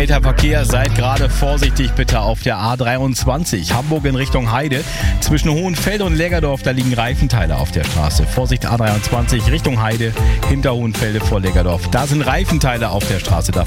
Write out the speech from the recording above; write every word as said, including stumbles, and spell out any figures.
Verkehrselter Verkehr, seid gerade vorsichtig bitte auf der A dreiundzwanzig, Hamburg in Richtung Heide. Zwischen Hohenfelde und Lägerdorf, da liegen Reifenteile auf der Straße. Vorsicht A dreiundzwanzig Richtung Heide, hinter Hohenfelde vor Lägerdorf. Da sind Reifenteile auf der Straße. Da